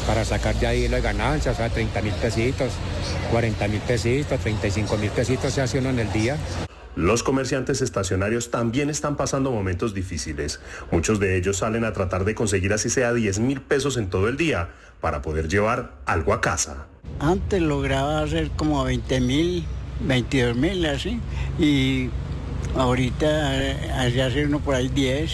para sacar de ahí las ganancias, o sea, 30.000 pesitos, 40.000 pesitos, 35.000 pesitos se hace uno en el día. Los comerciantes estacionarios también están pasando momentos difíciles. Muchos de ellos salen a tratar de conseguir así sea 10.000 pesos en todo el día para poder llevar algo a casa. Antes lograba hacer como 20.000, 22.000 así, y ahorita hace uno por ahí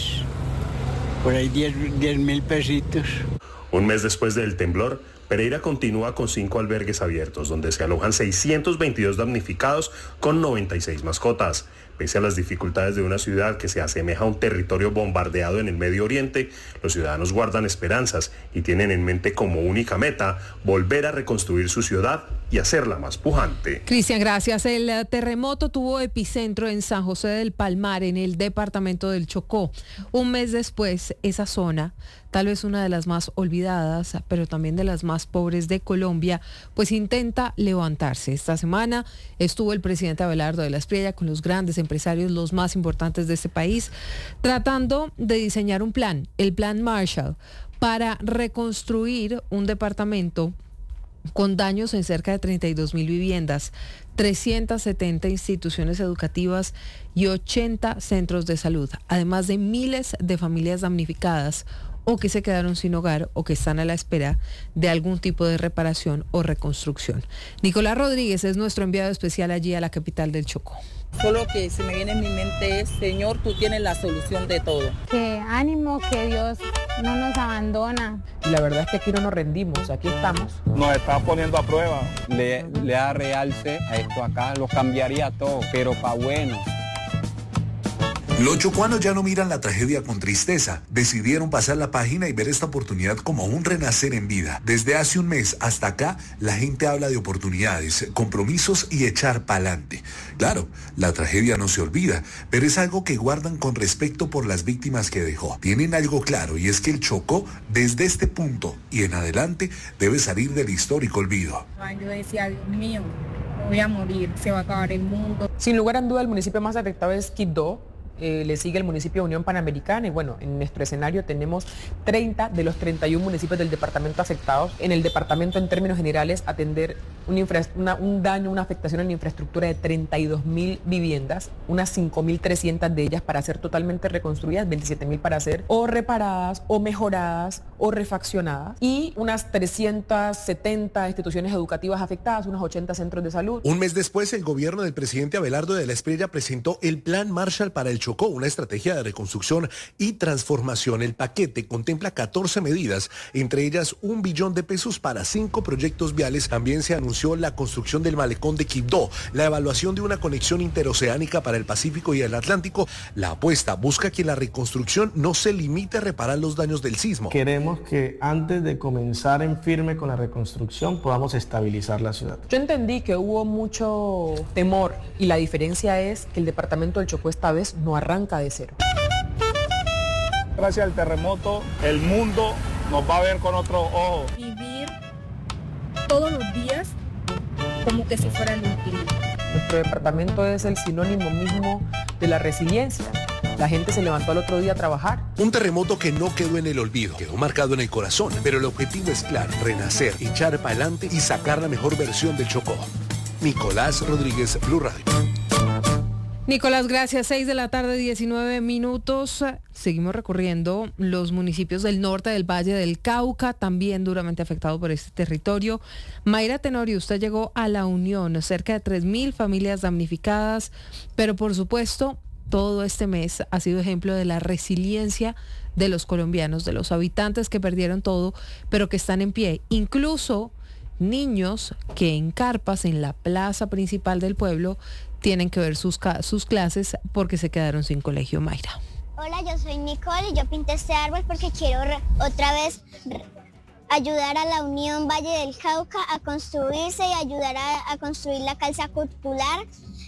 10.000 pesitos. Un mes después del temblor, Pereira continúa con 5 albergues abiertos, donde se alojan 622 damnificados con 96 mascotas. Pese a las dificultades de una ciudad que se asemeja a un territorio bombardeado en el Medio Oriente, los ciudadanos guardan esperanzas y tienen en mente como única meta volver a reconstruir su ciudad y hacerla más pujante. Cristian, gracias. El terremoto tuvo epicentro en San José del Palmar, en el departamento del Chocó. Un mes después, esa zona, tal vez una de las más olvidadas, pero también de las más pobres de Colombia, pues intenta levantarse. Esta semana estuvo el presidente Abelardo de la Espriella con los grandes empresarios, los más importantes de este país, tratando de diseñar un plan, el Plan Marshall, para reconstruir un departamento con daños en cerca de 32.000 viviendas, 370 instituciones educativas y 80 centros de salud, además de miles de familias damnificadas o que se quedaron sin hogar o que están a la espera de algún tipo de reparación o reconstrucción. Nicolás Rodríguez es nuestro enviado especial allí a la capital del Chocó. Solo que se me viene en mi mente es, Señor, tú tienes la solución de todo. Que ánimo, que Dios no nos abandona. Y la verdad es que aquí no nos rendimos, aquí estamos. Nos está poniendo a prueba. Le da realce a esto acá, lo cambiaría todo, pero para bueno. Los chocuanos ya no miran la tragedia con tristeza. Decidieron pasar la página y ver esta oportunidad como un renacer en vida. Desde hace un mes hasta acá, la gente habla de oportunidades, compromisos y echar pa'lante. Claro, la tragedia no se olvida, pero es algo que guardan con respeto por las víctimas que dejó. Tienen algo claro y es que el Chocó, desde este punto y en adelante, debe salir del histórico olvido. Yo decía, Dios mío, voy a morir, se va a acabar el mundo. Sin lugar a duda, el municipio más afectado es Quibdó. Le sigue el municipio de Unión Panamericana y bueno, en nuestro escenario tenemos 30 de los 31 municipios del departamento afectados. En el departamento, en términos generales, atender un daño, una afectación en la infraestructura de 32.000 viviendas, unas 5.300 de ellas para ser totalmente reconstruidas, 27.000 para ser o reparadas o mejoradas o refaccionadas y unas 370 instituciones educativas afectadas, unos 80 centros de salud. Un mes después, el gobierno del presidente Abelardo de la Espriella presentó el Plan Marshall para el Chocó, una estrategia de reconstrucción y transformación. El paquete contempla 14 medidas, entre ellas $1 billón para 5 proyectos viales. También se anunció la construcción del malecón de Quibdó, la evaluación de una conexión interoceánica para el Pacífico y el Atlántico. La apuesta busca que la reconstrucción no se limite a reparar los daños del sismo. Queremos que antes de comenzar en firme con la reconstrucción podamos estabilizar la ciudad. Yo entendí que hubo mucho temor y la diferencia es que el departamento del Chocó esta vez no arranca de cero. Gracias al terremoto, el mundo nos va a ver con otro ojo. Vivir todos los días como que si fuera el último. Nuestro departamento es el sinónimo mismo de la resiliencia. La gente se levantó al otro día a trabajar. Un terremoto que no quedó en el olvido, quedó marcado en el corazón, pero el objetivo es claro, renacer, echar para adelante y sacar la mejor versión del Chocó. Nicolás Rodríguez, Blue Radio. Nicolás, gracias. 6 de la tarde, 19 minutos. Seguimos recorriendo los municipios del norte del Valle del Cauca, también duramente afectado por este territorio. Mayra Tenorio, usted llegó a La Unión, cerca de 3.000 familias damnificadas, pero por supuesto, todo este mes ha sido ejemplo de la resiliencia de los colombianos, de los habitantes que perdieron todo, pero que están en pie. Incluso niños que en carpas en la plaza principal del pueblo tienen que ver sus clases porque se quedaron sin colegio. Mayra. Hola, yo soy Nicole y yo pinté este árbol porque quiero otra vez ayudar a la Unión Valle del Cauca a construirse y ayudar a construir la calza popular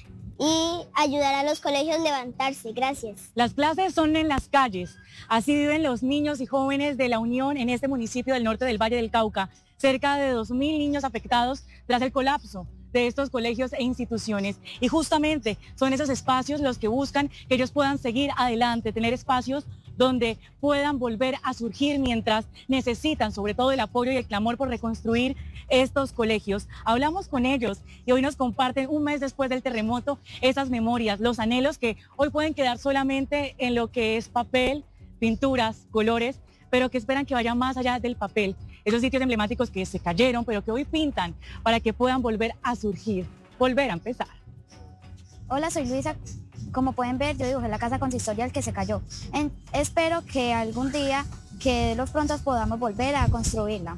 y ayudar a los colegios a levantarse. Gracias. Las clases son en las calles. Así viven los niños y jóvenes de la Unión en este municipio del norte del Valle del Cauca. Cerca de 2.000 niños afectados tras el colapso de estos colegios e instituciones. Y justamente son esos espacios los que buscan que ellos puedan seguir adelante, tener espacios donde puedan volver a surgir mientras necesitan sobre todo el apoyo y el clamor por reconstruir estos colegios. Hablamos con ellos y hoy nos comparten, un mes después del terremoto, esas memorias, los anhelos que hoy pueden quedar solamente en lo que es papel, pinturas, colores, pero que esperan que vaya más allá del papel. Esos sitios emblemáticos que se cayeron, pero que hoy pintan para que puedan volver a surgir, volver a empezar. Hola, soy Luisa. Como pueden ver, yo dibujé la casa consistorial que se cayó. Espero que algún día, que los prontos podamos volver a construirla.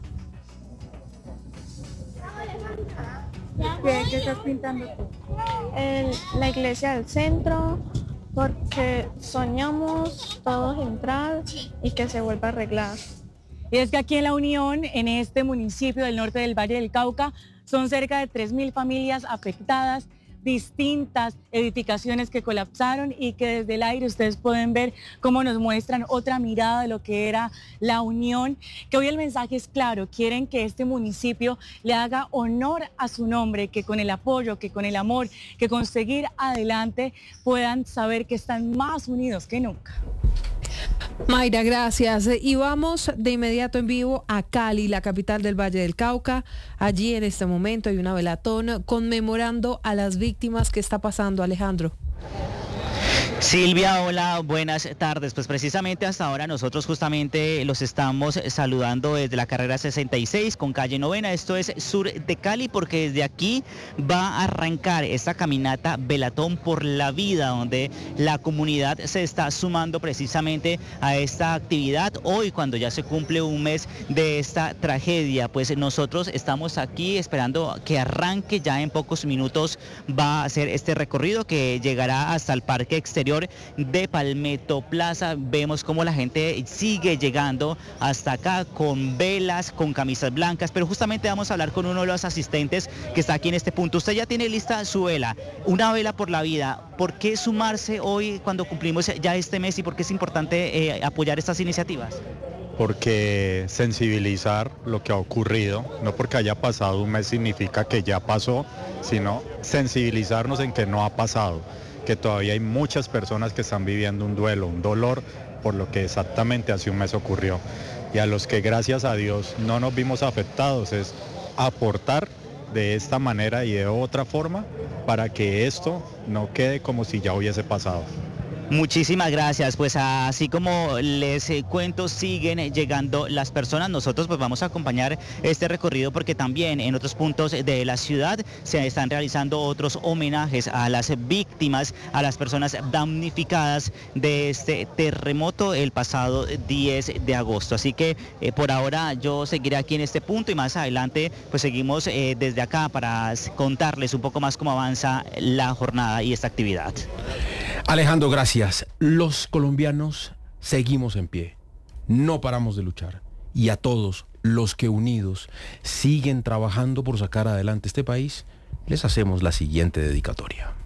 ¿Qué estás pintando tú? La iglesia del centro, porque soñamos todos entrar y que se vuelva a arreglar. Y es que aquí en La Unión, en este municipio del norte del Valle del Cauca, son cerca de 3.000 familias afectadas, distintas edificaciones que colapsaron y que desde el aire ustedes pueden ver cómo nos muestran otra mirada de lo que era La Unión, que hoy el mensaje es claro, quieren que este municipio le haga honor a su nombre, que con el apoyo, que con el amor, que con seguir adelante puedan saber que están más unidos que nunca. Mayra, gracias. Y vamos de inmediato en vivo a Cali, la capital del Valle del Cauca. Allí en este momento hay una velatón conmemorando a las víctimas. ¿Qué está pasando, Alejandro? Silvia, hola, buenas tardes. Pues precisamente hasta ahora nosotros justamente los estamos saludando desde la carrera 66 con calle Novena. Esto es sur de Cali, porque desde aquí va a arrancar esta caminata Velatón por la Vida, donde la comunidad se está sumando precisamente a esta actividad. Hoy, cuando ya se cumple un mes de esta tragedia, pues nosotros estamos aquí esperando que arranque. Ya en pocos minutos va a hacer este recorrido que llegará hasta el parque exterior de Palmetto Plaza. Vemos cómo la gente sigue llegando hasta acá con velas, con camisas blancas, pero justamente vamos a hablar con uno de los asistentes que está aquí en este punto. Usted ya tiene lista su vela, una vela por la vida. ¿Por qué sumarse hoy cuando cumplimos ya este mes y por qué es importante apoyar estas iniciativas? Porque sensibilizar lo que ha ocurrido, no porque haya pasado un mes significa que ya pasó, sino sensibilizarnos en que no ha pasado, que todavía hay muchas personas que están viviendo un duelo, un dolor por lo que exactamente hace un mes ocurrió. Y a los que gracias a Dios no nos vimos afectados es aportar de esta manera y de otra forma para que esto no quede como si ya hubiese pasado. Muchísimas gracias. Pues así como les cuento, siguen llegando las personas. Nosotros pues vamos a acompañar este recorrido porque también en otros puntos de la ciudad se están realizando otros homenajes a las víctimas, a las personas damnificadas de este terremoto el pasado 10 de agosto. Así que por ahora yo seguiré aquí en este punto y más adelante pues seguimos desde acá para contarles un poco más cómo avanza la jornada y esta actividad. Alejandro, gracias. Los colombianos seguimos en pie, no paramos de luchar. Y a todos los que unidos siguen trabajando por sacar adelante este país, les hacemos la siguiente dedicatoria.